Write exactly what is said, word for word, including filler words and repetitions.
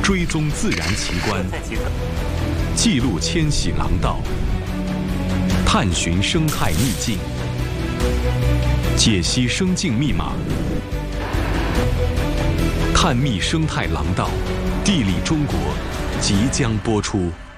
追踪自然奇观，记录迁徙廊道，探寻生态秘境，解析生境密码，探秘生态廊道，地理中国即将播出。